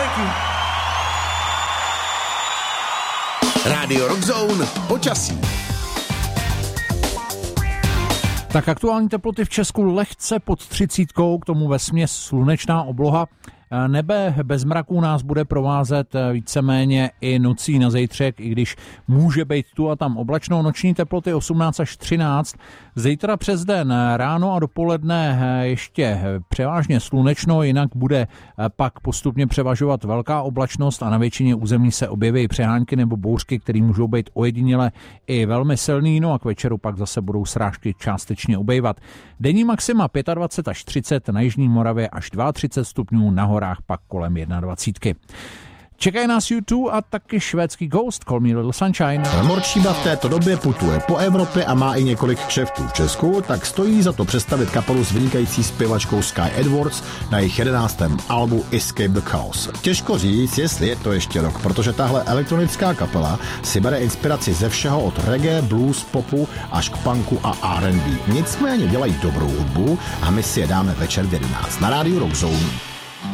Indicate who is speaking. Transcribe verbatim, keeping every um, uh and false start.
Speaker 1: Thank you.
Speaker 2: Rádio Rockzone, počasí.
Speaker 3: Tak aktuální teploty v Česku lehce pod třicítkou, k tomu vesměs slunečná obloha. Nebe bez mraků nás bude provázet víceméně i nocí na zítřek, i když může být tu a tam oblačno. Noční teploty osmnáct až třináct. Zítra přes den ráno a dopoledne ještě převážně slunečno, jinak bude pak postupně převažovat velká oblačnost a na většině území se objeví přehánky nebo bouřky, které můžou být ojediněle i velmi silný, no a k večeru pak zase budou srážky částečně ubejvat. Denní maxima dvacet pět až třicet, na jižní Moravě až třicet dva stupňů, na horách pak kolem dvacet jedna. Čekají nás U dva a taky švédský Ghost, Call Me Little Sunshine.
Speaker 4: Morčíba v této době putuje po Evropě a má i několik kšeftů v Česku, tak stojí za to představit kapelu s vynikající zpěvačkou Sky Edwards na jejich jedenáctém albu Escape the Chaos. Těžko říct, jestli je to ještě rok, protože tahle elektronická kapela si bere inspiraci ze všeho od reggae, blues, popu až k punku a R and B. Nicméně dělají dobrou hudbu a my si je dáme večer v jedenáct na rádiu Rockzone.